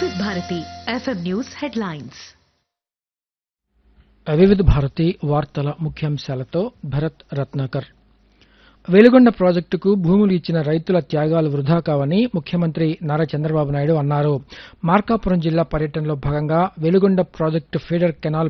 వివిధ Bharati FM news headlines. వివిధ భారతి వార్తల ముఖ్యాంశాలతో భరత్ రత్నాకర్. వెలుగొండ ప్రాజెక్టుకు భూములు ఇచ్చిన రైతుల త్యాగాలు వృధా కావని ముఖ్యమంత్రి నారా చంద్రబాబు నాయుడు అన్నారు. మార్కాపురం జిల్లా పర్యటనలో భాగంగా వెలుగొండ ప్రాజెక్టు ఫీడర్ కెనాల్